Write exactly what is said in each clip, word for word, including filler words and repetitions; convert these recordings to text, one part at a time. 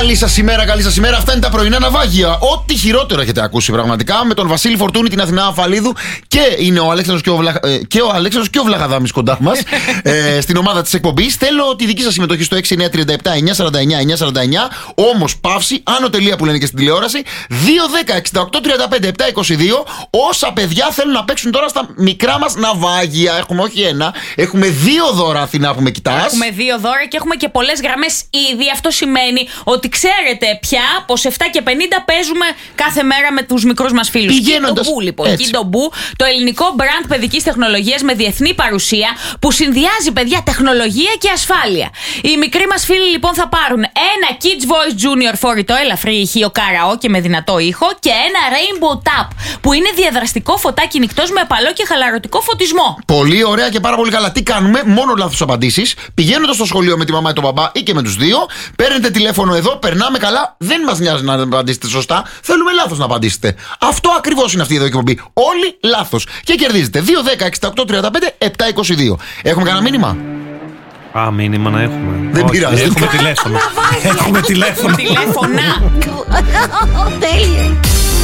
Καλή σας ημέρα, καλή σας ημέρα. Αυτά είναι τα πρωινά ναυάγια. Ό,τι χειρότερο έχετε ακούσει πραγματικά. Με τον Βασίλη Φορτούνη, την Αθηνά Αφαλίδου και είναι ο Αλέξανδρος και ο, Βλα... και ο, Αλέξανδρος και ο Βλαγαδάμης κοντά μας ε, στην ομάδα της εκπομπής. Θέλω τη δική σας συμμετοχή στο έξι εννιά τρία επτά εννιά σαράντα εννιά εννιά σαράντα εννιά. Όμως παύση, άνω τελεία που λένε και στην τηλεόραση. δύο δέκα εξήντα οκτώ τριάντα πέντε επτά είκοσι δύο. Όσα παιδιά θέλουν να παίξουν τώρα στα μικρά μας ναυάγια. Έχουμε όχι ένα, έχουμε δύο δώρα, Αθηνά, που με κοιτάς. Έχουμε δύο δώρα και έχουμε και πολλές γραμμές ήδη. Αυτό σημαίνει ότι ξέρετε πια πως επτά και πενήντα παίζουμε κάθε μέρα με τους μικρούς μας φίλους. Πηγαίνοντας. Kindo Boo, λοιπόν. Kindo Boo, το ελληνικό brand παιδικής τεχνολογίας με διεθνή παρουσία που συνδυάζει, παιδιά, τεχνολογία και ασφάλεια. Οι μικροί μας φίλοι λοιπόν θα πάρουν ένα Kids Voice Junior φορητό ελαφρύ ηχείο καραόκε με δυνατό ήχο και ένα Rainbow Tap που είναι διαδραστικό φωτάκι νυχτός με απαλό και χαλαρωτικό φωτισμό. Πολύ ωραία και πάρα πολύ καλά. Τι κάνουμε? Μόνο λάθος απαντήσεις. Πηγαίνοντας στο σχολείο με τη μαμά ή τον μπαμπά ή και με τους δύο, παίρνετε τηλέφωνο εδώ, περνάμε καλά. Δεν μας νοιάζει να απαντήσετε σωστά. Θέλουμε λάθος να απαντήσετε. Αυτό ακριβώς είναι αυτή εδώ η εκπομπή. Όλοι λάθος. Και κερδίζετε δύο δέκα εξήντα οκτώ τριάντα πέντε επτά είκοσι δύο. Έχουμε κανένα μήνυμα? Α, μήνυμα να έχουμε. Δεν Όχι, πειράζει. Έχουμε τηλέφωνο. Έχουμε τηλέφωνο. Τηλέφωνα. Τέλεια.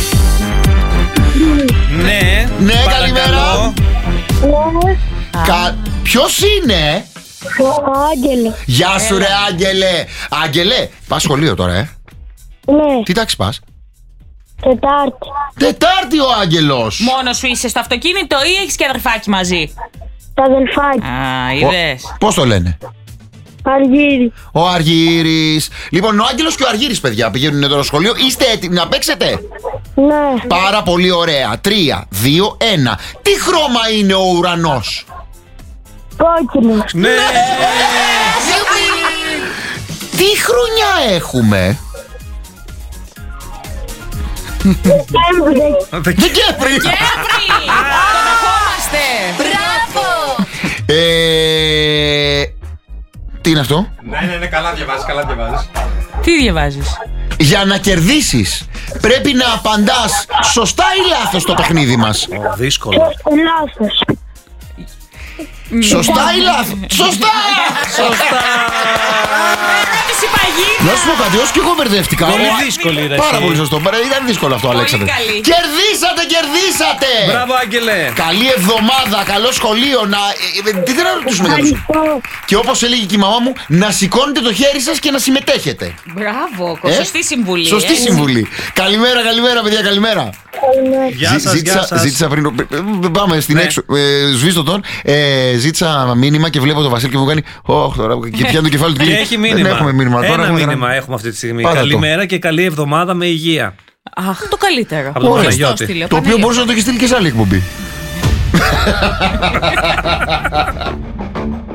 Ναι. Ναι, παρακαλώ. καλημέρα. Κα... Ποιος είναι? Άγγελε. Γεια σου, ρε Άγγελε. Άγγελε, πας σχολείο τώρα, ε. Ναι, Τι τάξη πας? Τετάρτη. Τετάρτη ο Άγγελος. Μόνος σου είσαι στο αυτοκίνητο ή έχεις και αδερφάκι μαζί? Τα αδελφάκι. Α, είδες. Πώς το λένε? Αργύρι. Ο Αργύρης. Λοιπόν, ο Άγγελος και ο Αργύρης, παιδιά, πηγαίνουν τώρα στο σχολείο. Είστε έτοιμοι να παίξετε? Ναι. Πάρα πολύ ωραία. Τρία, δύο, ένα. Τι χρώμα είναι ο ουρανός? Κόκκινο. Ναι. Τι χρονιά έχουμε? Δεκέμβρη. Δεκέμβρη. Κέφρι! Τον ερχόμαστε! Μπράβο. Ε, Τι είναι αυτό? Ναι, ναι, ναι, καλά διαβάζεις, καλά διαβάζεις. Τι διαβάζεις? Για να κερδίσεις πρέπει να απαντάς σωστά ή λάθος στο παιχνίδι μας. Δύσκολο. Λάθος. Σωστά ή λάθος? Σωστά! Σωστά! Ερώτηση παγίδα! Να σου πω κάτι, ως και εγώ μπερδεύτηκα. Πολύ Ο- δύσκολη, ρε, Πάρα εσύ. πολύ σωστό. Ήταν δύσκολο αυτό, Αλέξανδρε. καλή. Κερδίσατε, κερδίσατε! Μπράβο, Άγγελε. Καλή εβδομάδα, καλό σχολείο. Να... ε, ε, Τι θέλω να ρωτήσουμε για τους... Ευχαριστώ. Και όπως έλεγε και η μαμά μου, να σηκώνετε το χέρι σας και να συμμετέχετε. Μπράβο, Ε? σωστή συμβουλή. Σωστή ε. συμβουλή. Καλημέρα, καλημέρα, παιδιά, καλημέρα. Καλημέρα. Γεια Ζή- σας, ζήτησα, γεια σας. ζήτησα πριν. ε, Πάμε στην Ναι. έξω. Ε, σβήστο τον. Ε, ζήτησα μήνυμα και βλέπω τον Βασίλη και μου κάνει. Ωχ, τώρα. Και πιάνει το κεφάλι του. Και λέει, έχει Δεν μήνυμα. έχουμε μήνυμα. Τώρα Ένα έχουμε μήνυμα γραμμή. έχουμε αυτή τη στιγμή. Πάτα το. Καλημέρα και καλή εβδομάδα με υγεία. Αχ, το καλύτερο. Από τον Χριστός Παναγιώτη. στείλε, ο Το οποίο Παναγιώτης. μπορούσε να το έχει στείλει και σε άλλη εκπομπή.